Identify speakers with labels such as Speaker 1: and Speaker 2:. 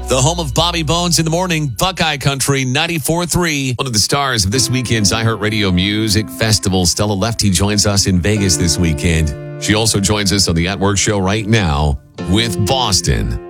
Speaker 1: The home of Bobby Bones in the morning, Buckeye Country 94.3. One of the stars of this weekend's iHeartRadio Music Festival, Stella Lefty, joins us in Vegas this weekend. She also joins us on the At Work show right now with Boston.